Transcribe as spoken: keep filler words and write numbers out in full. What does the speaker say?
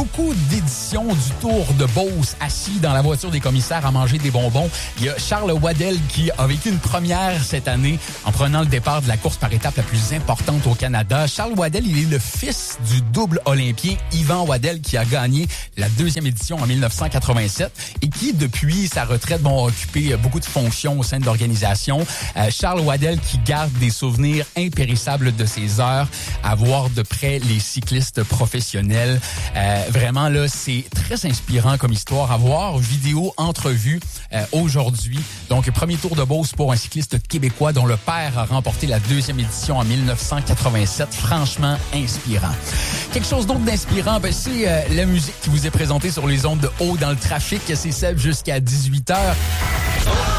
beaucoup d'éditions du Tour de Beauce assis dans la voiture des commissaires à manger des bonbons. Il y a Charles Waddell qui a vécu une première cette année en prenant le départ de la course par étape la plus importante au Canada. Charles Waddell, il est le fils du double olympien Yvan Waddell qui a gagné la deuxième édition en dix-neuf cent quatre-vingt-sept et qui, depuis sa retraite, bon, a occupé beaucoup de fonctions au sein de l'organisation. Euh, Charles Waddell qui garde des souvenirs impérissables de ses heures à voir de près les cyclistes professionnels. Euh, vraiment, là, c'est très inspirant comme histoire à voir. Vidéo, entrevue euh, aujourd'hui. Donc, premier Tour de Beauce pour un cycliste québécois dont le père a remporté la deuxième édition en dix-neuf cent quatre-vingt-sept. Franchement inspirant. Quelque chose d'autre d'inspirant, ben, c'est euh, la musique qui vous est présentée sur les ondes de Haut dans le trafic. C'est celle jusqu'à dix-huit heures.